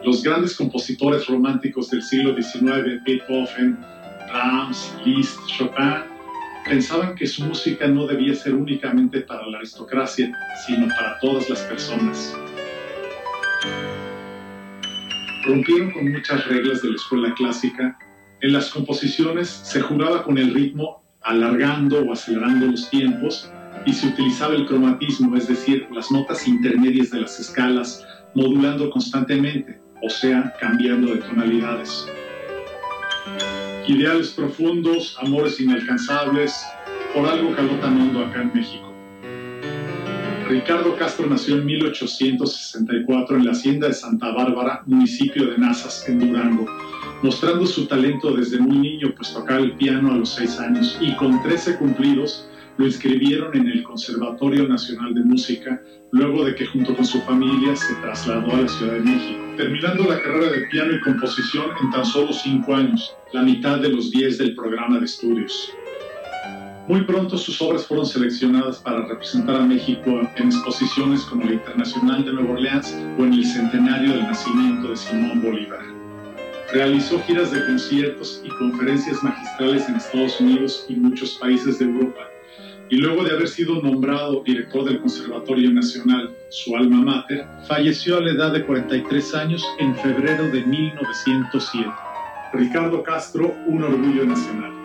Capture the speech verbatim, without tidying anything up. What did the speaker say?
Los grandes compositores románticos del siglo diecinueve, Beethoven, Brahms, Liszt, Chopin, pensaban que su música no debía ser únicamente para la aristocracia, sino para todas las personas. Rompieron con muchas reglas de la escuela clásica. En las composiciones se jugaba con el ritmo, alargando o acelerando los tiempos, y se utilizaba el cromatismo, es decir, las notas intermedias de las escalas, modulando constantemente, o sea, cambiando de tonalidades. Ideales profundos, amores inalcanzables, por algo caló tan hondo acá en México. Ricardo Castro nació en mil ochocientos sesenta y cuatro en la hacienda de Santa Bárbara, municipio de Nazas, en Durango, mostrando su talento desde muy niño, pues tocaba el piano a los seis años, y con trece cumplidos lo inscribieron en el Conservatorio Nacional de Música, luego de que junto con su familia se trasladó a la Ciudad de México, terminando la carrera de piano y composición en tan solo cinco años, la mitad de los diez del programa de estudios. Muy pronto sus obras fueron seleccionadas para representar a México en exposiciones como la Internacional de Nueva Orleans o en el centenario del nacimiento de Simón Bolívar. Realizó giras de conciertos y conferencias magistrales en Estados Unidos y muchos países de Europa. Y luego de haber sido nombrado director del Conservatorio Nacional, su alma mater, falleció a la edad de cuarenta y tres años en febrero de mil novecientos siete. Ricardo Castro, un orgullo nacional.